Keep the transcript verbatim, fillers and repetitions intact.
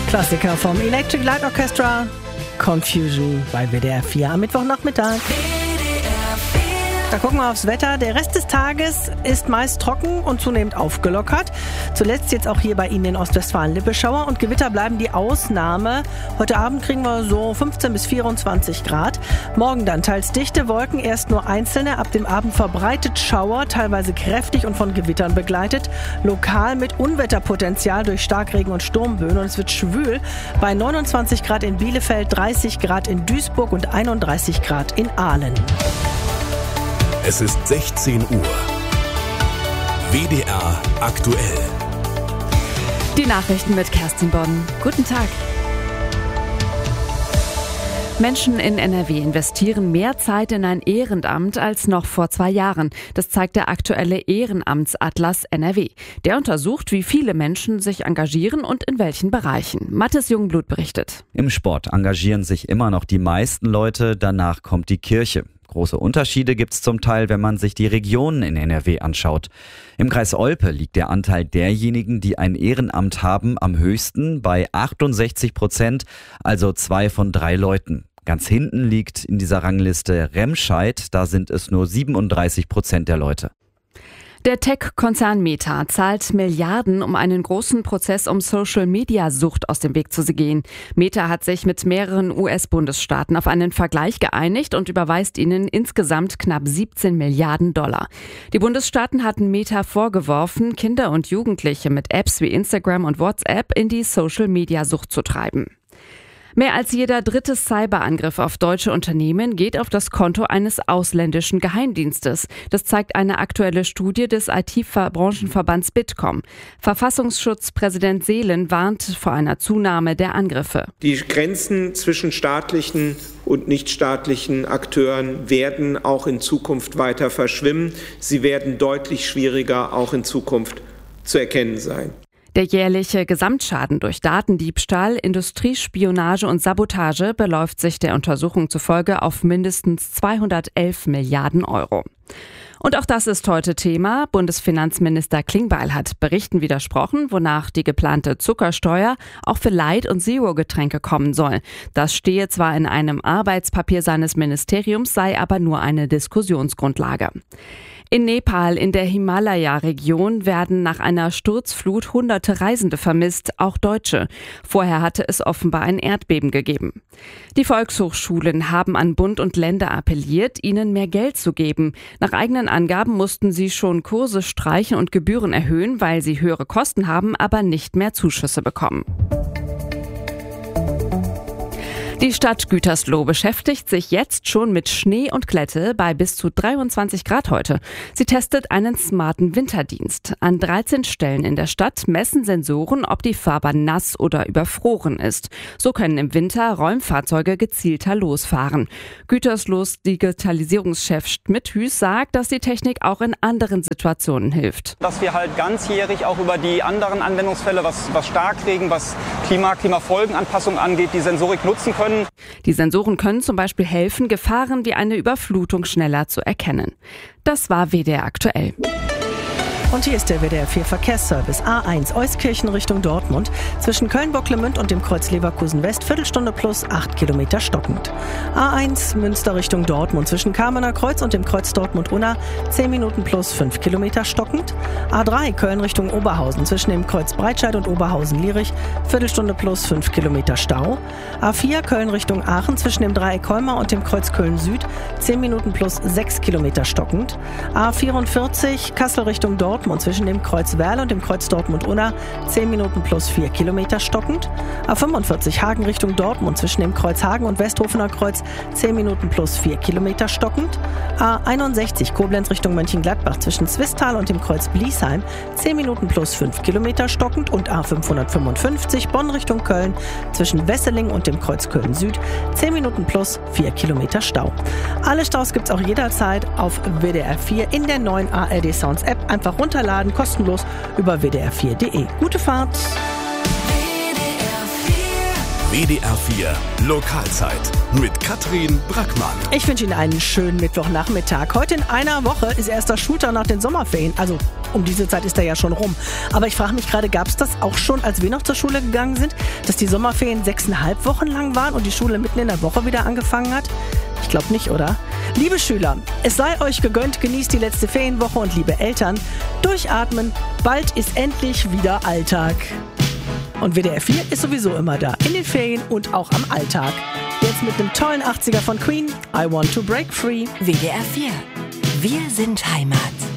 Klassiker vom Electric Light Orchestra, Confusion bei W D R vier am Mittwochnachmittag. Da gucken wir aufs Wetter. Der Rest des Tages ist meist trocken und zunehmend aufgelockert. Zuletzt jetzt auch hier bei Ihnen in Ostwestfalen-Lippe Schauer und Gewitter bleiben die Ausnahme. Heute Abend kriegen wir so fünfzehn bis vierundzwanzig Grad. Morgen dann teils dichte Wolken, erst nur einzelne. Ab dem Abend verbreitet Schauer, teilweise kräftig und von Gewittern begleitet. Lokal mit Unwetterpotenzial durch Starkregen und Sturmböen. Und es wird schwül bei neunundzwanzig Grad in Bielefeld, dreißig Grad in Duisburg und einunddreißig Grad in Aalen. Es ist sechzehn Uhr. W D R aktuell. Die Nachrichten mit Kerstin Bonn. Guten Tag. Menschen in N R W investieren mehr Zeit in ein Ehrenamt als noch vor zwei Jahren. Das zeigt der aktuelle Ehrenamtsatlas N R W. Der untersucht, wie viele Menschen sich engagieren und in welchen Bereichen. Mathis Jungblut berichtet. Im Sport engagieren sich immer noch die meisten Leute, danach kommt die Kirche. Große Unterschiede gibt es zum Teil, wenn man sich die Regionen in N R W anschaut. Im Kreis Olpe liegt der Anteil derjenigen, die ein Ehrenamt haben, am höchsten bei achtundsechzig Prozent, also zwei von drei Leuten. Ganz hinten liegt in dieser Rangliste Remscheid, da sind es nur siebenunddreißig Prozent der Leute. Der Tech-Konzern Meta zahlt Milliarden, um einen großen Prozess um Social-Media-Sucht aus dem Weg zu gehen. Meta hat sich mit mehreren U S-Bundesstaaten auf einen Vergleich geeinigt und überweist ihnen insgesamt knapp siebzehn Milliarden Dollar. Die Bundesstaaten hatten Meta vorgeworfen, Kinder und Jugendliche mit Apps wie Instagram und WhatsApp in die Social-Media-Sucht zu treiben. Mehr als jeder dritte Cyberangriff auf deutsche Unternehmen geht auf das Konto eines ausländischen Geheimdienstes. Das zeigt eine aktuelle Studie des I T-Branchenverbands Bitkom. Verfassungsschutzpräsident Seelen warnt vor einer Zunahme der Angriffe. Die Grenzen zwischen staatlichen und nichtstaatlichen Akteuren werden auch in Zukunft weiter verschwimmen. Sie werden deutlich schwieriger auch in Zukunft zu erkennen sein. Der jährliche Gesamtschaden durch Datendiebstahl, Industriespionage und Sabotage beläuft sich der Untersuchung zufolge auf mindestens zweihundertelf Milliarden Euro. Und auch das ist heute Thema. Bundesfinanzminister Klingbeil hat Berichten widersprochen, wonach die geplante Zuckersteuer auch für Light- und Zero-Getränke kommen soll. Das stehe zwar in einem Arbeitspapier seines Ministeriums, sei aber nur eine Diskussionsgrundlage. In Nepal, in der Himalaya-Region, werden nach einer Sturzflut hunderte Reisende vermisst, auch Deutsche. Vorher hatte es offenbar ein Erdbeben gegeben. Die Volkshochschulen haben an Bund und Länder appelliert, ihnen mehr Geld zu geben. Nach eigenen Angaben mussten sie schon Kurse streichen und Gebühren erhöhen, weil sie höhere Kosten haben, aber nicht mehr Zuschüsse bekommen. Die Stadt Gütersloh beschäftigt sich jetzt schon mit Schnee und Glätte bei bis zu dreiundzwanzig Grad heute. Sie testet einen smarten Winterdienst. An dreizehn Stellen in der Stadt messen Sensoren, ob die Fahrbahn nass oder überfroren ist. So können im Winter Räumfahrzeuge gezielter losfahren. Güterslohs Digitalisierungschef Schmidt-Hüß sagt, dass die Technik auch in anderen Situationen hilft. Dass wir halt ganzjährig auch über die anderen Anwendungsfälle, was, was Starkregen, was Klima, Klimafolgenanpassung angeht, die Sensorik nutzen können. Die Sensoren können zum Beispiel helfen, Gefahren wie eine Überflutung schneller zu erkennen. Das war W D R aktuell. Und hier ist der W D R vier Verkehrsservice. A eins Euskirchen Richtung Dortmund. Zwischen Köln-Bocklemünd und dem Kreuz Leverkusen West. Viertelstunde plus acht Kilometer stockend. A eins Münster Richtung Dortmund. Zwischen Kamener Kreuz und dem Kreuz Dortmund-Unna. zehn Minuten plus fünf Kilometer stockend. A drei Köln Richtung Oberhausen. Zwischen dem Kreuz Breitscheid und Oberhausen-Lierich. Viertelstunde plus fünf Kilometer Stau. A vier Köln Richtung Aachen. Zwischen dem Dreieck Kolmar und dem Kreuz Köln-Süd. zehn Minuten plus sechs Kilometer stockend. A vierundvierzig Kassel Richtung Dortmund. Und zwischen dem Kreuz Werl und dem Kreuz Dortmund-Unna zehn Minuten plus vier Kilometer stockend. A fünfundvierzig Hagen Richtung Dortmund zwischen dem Kreuz Hagen und Westhofener Kreuz zehn Minuten plus vier Kilometer stockend. A einundsechzig Koblenz Richtung Mönchengladbach zwischen Zwistal und dem Kreuz Bliesheim zehn Minuten plus fünf Kilometer stockend. Und A fünfhundertfünfundfünfzig Bonn Richtung Köln zwischen Wesseling und dem Kreuz Köln-Süd zehn Minuten plus vier Kilometer Stau. Alle Staus gibt's auch jederzeit auf W D R vier in der neuen A R D Sounds App. Einfach runterladen, kostenlos über w d r vier punkt d e. Gute Fahrt! W D R vier W D R vier Lokalzeit mit Katrin Brackmann. Ich wünsche Ihnen einen schönen Mittwochnachmittag. Heute in einer Woche ist erster Schultag nach den Sommerferien. Also um diese Zeit ist er ja schon rum. Aber ich frage mich gerade, gab es das auch schon, als wir noch zur Schule gegangen sind, dass die Sommerferien sechseinhalb Wochen lang waren und die Schule mitten in der Woche wieder angefangen hat? Ich glaube nicht, oder? Liebe Schüler, es sei euch gegönnt, genießt die letzte Ferienwoche und liebe Eltern, durchatmen, bald ist endlich wieder Alltag. Und W D R vier ist sowieso immer da, in den Ferien und auch am Alltag. Jetzt mit einem tollen achtziger von Queen, I Want to Break Free. W D R vier. Wir sind Heimat.